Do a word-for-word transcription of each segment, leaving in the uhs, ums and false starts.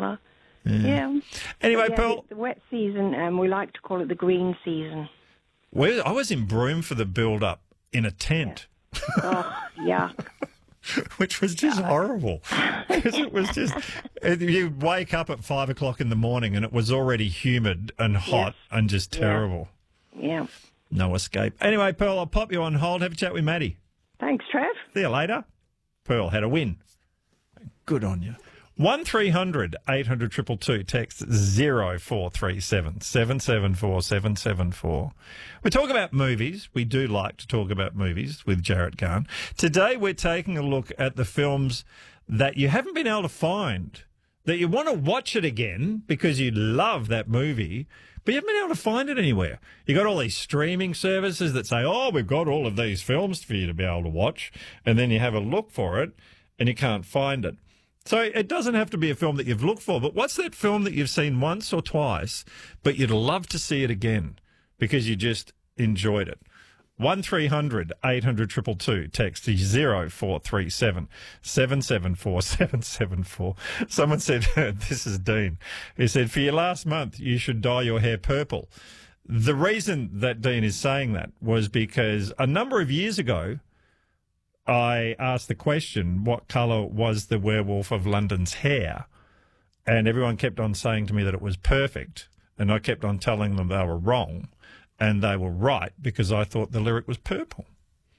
colour. Yeah. Yeah. Anyway, yeah, Pearl... The, the wet season, um, we like to call it the green season. We, I was in Broome for the build-up in a tent. Yeah. Oh, yuck. Which was just horrible. Because it was just... You wake up at five o'clock in the morning and it was already humid and hot yes. and just terrible. Yeah. yeah. No escape. Anyway, Pearl, I'll pop you on hold. Have a chat with Maddie. Thanks, Trev. See you later. Pearl had a win. Good on you. one three hundred eight hundred two two two. Text zero four three seven seven seven four seven seven four. We talk about movies. We do like to talk about movies with Jarrett Garn. Today we're taking a look at the films that you haven't been able to find, that you want to watch it again because you love that movie, but you haven't been able to find it anywhere. You got all these streaming services that say, oh, we've got all of these films for you to be able to watch, and then you have a look for it and you can't find it. So it doesn't have to be a film that you've looked for, but what's that film that you've seen once or twice, but you'd love to see it again because you just enjoyed it? one three hundred eight hundred two two two. Text zero four three seven seven seven four seven seven four. Someone said, this is Dean, he said, for your last month, you should dye your hair purple. The reason that Dean is saying that was because a number of years ago, I asked the question, what colour was the Werewolf of London's hair? And everyone kept on saying to me that it was perfect. And I kept on telling them they were wrong. And they were right because I thought the lyric was purple.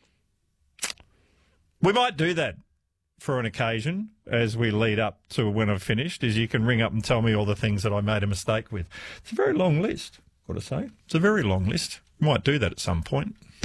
We might do that for an occasion as we lead up to when I've finished, is you can ring up and tell me all the things that I made a mistake with. It's a very long list, got to say. It's a very long list. We might do that at some point.